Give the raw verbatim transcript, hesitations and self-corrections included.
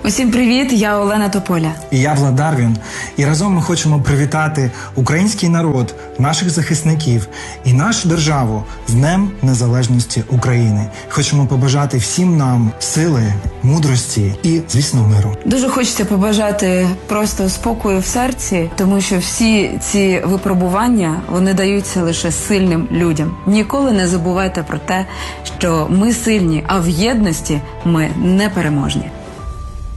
Усім привіт, я Олена Тополя. І я Влад Дарвін. І разом ми хочемо привітати український народ, наших захисників і нашу державу з Днем Незалежності України. Хочемо побажати всім нам сили, мудрості і, звісно, миру. Дуже хочеться побажати просто спокою в серці, тому що всі ці випробування, вони даються лише сильним людям. Ніколи не забувайте про те, що ми сильні, а в єдності ми непереможні.